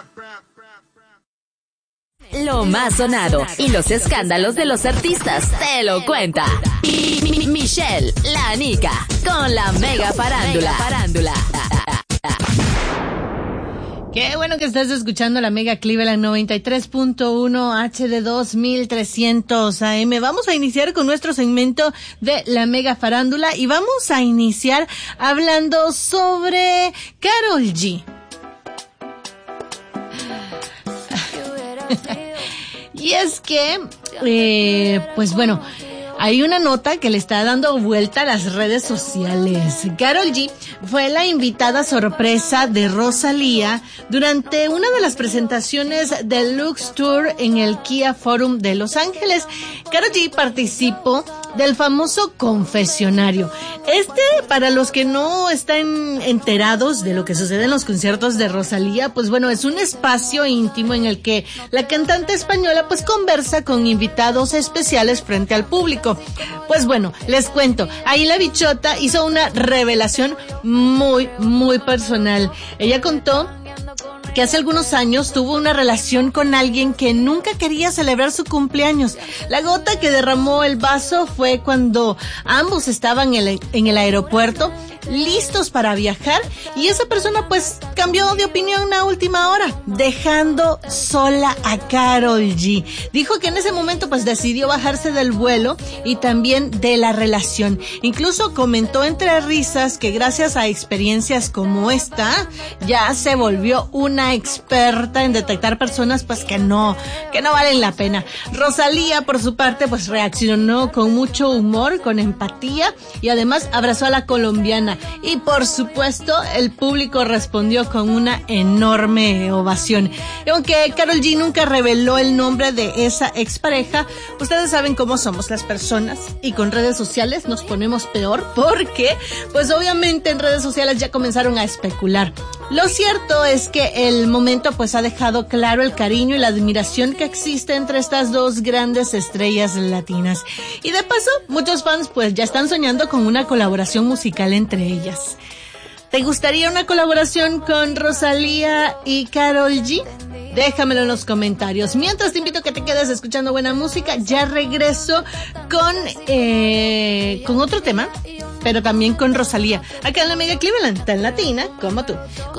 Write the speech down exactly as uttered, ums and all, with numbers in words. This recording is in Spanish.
Lo más sonado y los escándalos de los artistas te lo cuenta Mi- Mi- Michelle, la Nica, con la Mega Farándula. Farándula. Qué bueno que estás escuchando la Mega Cleveland noventa y tres punto uno H D dos mil trescientos A M. Vamos a iniciar con nuestro segmento de la Mega Farándula y vamos a iniciar hablando sobre Karol G. Y es que, eh, pues bueno, hay una nota que le está dando vuelta a las redes sociales. Karol G fue la invitada sorpresa de Rosalía durante una de las presentaciones del Lux Tour en el Kia Forum de Los Ángeles. Karol G participó del famoso confesionario. Este, para los que no están enterados de lo que sucede en los conciertos de Rosalía, pues bueno, es un espacio íntimo en el que la cantante española pues conversa con invitados especiales frente al público. Pues bueno, les cuento, ahí la bichota hizo una revelación muy, muy personal. Ella contó que hace algunos años tuvo una relación con alguien que nunca quería celebrar su cumpleaños. La gota que derramó el vaso fue cuando ambos estaban en el, en el aeropuerto, listos para viajar, y esa persona pues cambió de opinión a última hora, dejando sola a Karol G. Dijo que en ese momento pues decidió bajarse del vuelo y también de la relación. Incluso comentó entre risas que gracias a experiencias como esta, ya se volvió una experta en detectar personas pues que no, que no valen la pena. Rosalía, por su parte, pues reaccionó con mucho humor, con empatía, y además abrazó a la colombiana. Y por supuesto, el público respondió con una enorme ovación. Y aunque Karol G nunca reveló el nombre de esa expareja, ustedes saben cómo somos las personas, y con redes sociales nos ponemos peor, porque pues obviamente en redes sociales ya comenzaron a especular. Lo cierto es que el momento pues ha dejado claro el cariño y la admiración que existe entre estas dos grandes estrellas latinas. Y de paso, muchos fans pues ya están soñando con una colaboración musical entre ellas. ¿Te gustaría una colaboración con Rosalía y Karol G? Déjamelo en los comentarios. Mientras te invito a que te quedes escuchando buena música. Ya regreso con eh, con otro tema, pero también con Rosalía, acá en la Mega Cleveland, tan latina como tú.